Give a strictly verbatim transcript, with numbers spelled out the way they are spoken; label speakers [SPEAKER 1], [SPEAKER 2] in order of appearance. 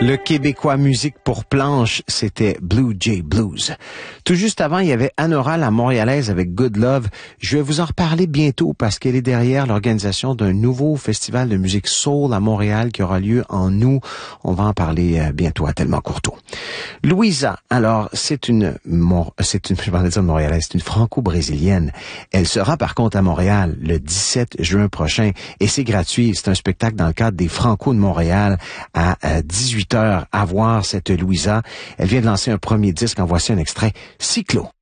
[SPEAKER 1] Le Québécois musique pour planche, c'était Blue Jay Blues. Tout juste avant, il y avait Anora, la Montréalaise avec Good Love. Je vais vous en reparler bientôt parce qu'elle est derrière l'organisation d'un nouveau festival de musique soul à Montréal qui aura lieu en août. On va en parler bientôt à Tellement Courteau. Louisa, alors, c'est une, c'est une, je vais dire Montréalaise, c'est une franco-brésilienne. Elle sera par contre à Montréal le dix-sept juin prochain et c'est gratuit. C'est un spectacle dans le cadre des Franco de Montréal à dix-huit heures à voir cette Louisa. Elle vient de lancer un premier disque, en voici un extrait, Cyclo.